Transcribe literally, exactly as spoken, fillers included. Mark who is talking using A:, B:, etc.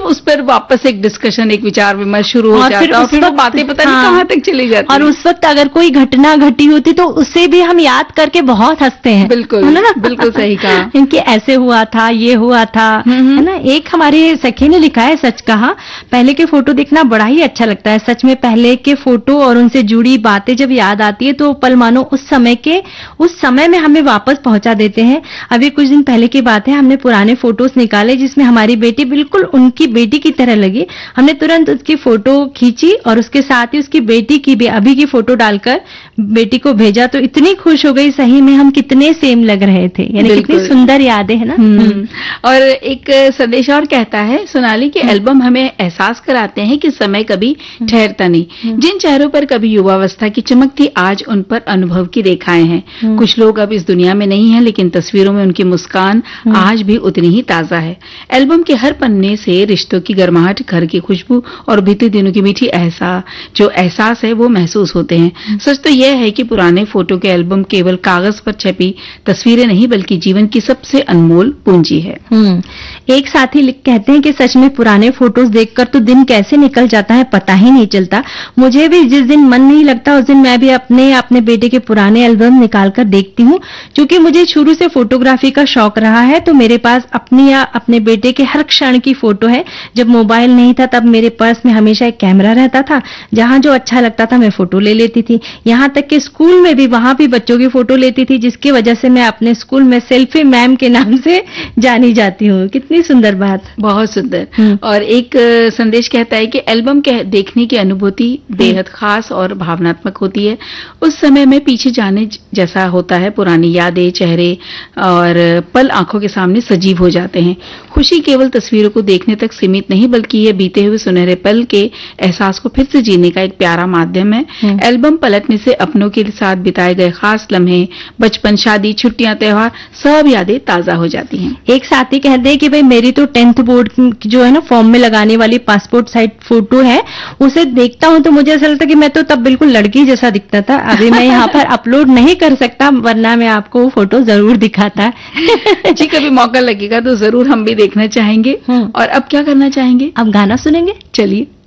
A: उस पर वापस एक डिस्कशन, एक विचार विमर्श शुरू हो जाता है और फिर वो बातें पता नहीं कहाँ तक चली जाती
B: और उस वक्त अगर कोई घटना घटी होती तो उसे भी हम याद करके बहुत हंसते हैं।
A: बिल्कुल, है ना? बिल्कुल सही कहा।
B: इनके ऐसे हुआ था, ये हुआ था, है ना। एक हमारे सखी ने लिखा है, सच कहा, पहले के फोटो देखना बड़ा ही अच्छा लगता है। सच में पहले के फोटो और उनसे जुड़ी बातें जब याद आती है तो पल मानो उस समय के उस समय में हमें वापस पहुंचा देते हैं। अभी कुछ दिन पहले की बात है, हमने पुराने फोटोज निकाले जिसमें हमारी बेटी बिल्कुल उनकी बेटी की तरह लगी। हमने तुरंत उसकी फोटो खींची और उसके साथ ही उसकी बेटी की भी अभी की फोटो डालकर बेटी को भेजा तो इतनी खुश हो गई, सही में हम कितने सेम लग रहे थे। यानी कितनी सुंदर यादें है ना।
A: और एक संदेश और कहता है सोनाली कि एल्बम हमें एहसास कराते हैं कि समय कभी ठहरता नहीं। जिन चेहरों पर कभी युवावस्था की चमक थी, आज उन पर अनुभव की रेखाएं हैं। कुछ लोग अब इस दुनिया में नहीं है, लेकिन तस्वीरों में उनकी मुस्कान आज भी उतनी ही ताजा है। एल्बम के हर पन्ने से रिश्तों की गर्माहट, घर की खुशबू और बीते दिनों की मीठी एहसास जो एहसास है वो महसूस होते हैं। सच तो यह है कि पुराने फोटो के एल्बम केवल कागज पर छपी तस्वीरें नहीं बल्कि जीवन की सबसे अनमोल पूंजी है।
B: एक साथी कहते हैं कि सच में पुराने फोटोज देखकर तो दिन कैसे निकल जाता है पता ही नहीं चलता। मुझे भी जिस दिन मन नहीं लगता उस दिन मैं भी अपने अपने बेटे के पुराने एल्बम निकालकर देखती हूँ। क्योंकि मुझे शुरू से फोटोग्राफी का शौक रहा है तो मेरे पास अपनी या अपने बेटे के हर क्षण की फोटो है। जब मोबाइल नहीं था तब मेरे पर्स में हमेशा एक कैमरा रहता था, जहां जो अच्छा लगता था मैं फोटो ले लेती थी। यहाँ तक कि स्कूल में भी वहां भी बच्चों की फोटो लेती थी, जिसकी वजह से मैं अपने स्कूल में सेल्फी मैम के नाम से जानी जाती हूँ। कितनी सुंदर बात,
A: बहुत सुंदर। और एक संदेश कहता है कि एल्बम के देखने की अनुभूति बेहद खास और भावनात्मक होती है। उस समय में पीछे जाने जैसा होता है। पुरानी यादें, चेहरे और पल आंखों के सामने सजीव हो जाते हैं। खुशी केवल तस्वीरों को देखने तक सीमित नहीं बल्कि ये बीते हुए सुनहरे पल के एहसास को फिर से जीने का एक प्यारा माध्यम है। एल्बम पलटने से अपनों के साथ बिताए गए खास लम्हे, बचपन, शादी, छुट्टियां, त्योहार, सब यादें ताजा हो जाती हैं।
B: एक साथी कहते हैं कि भाई मेरी तो टेंथ बोर्ड जो है ना फॉर्म में लगाने वाली पासपोर्ट साइज फोटो है, उसे देखता हूं तो मुझे ऐसा लगता है कि मैं तो तब बिल्कुल लड़की जैसा दिखता था। अभी मैं यहाँ पर अपलोड नहीं कर सकता वरना मैं आपको वो फोटो जरूर दिखाता।
A: जी, कभी मौका लगेगा तो जरूर हम भी देखना चाहेंगे। और अब क्या करना चाहेंगे?
B: अब गाना सुनेंगे,
A: चलिए।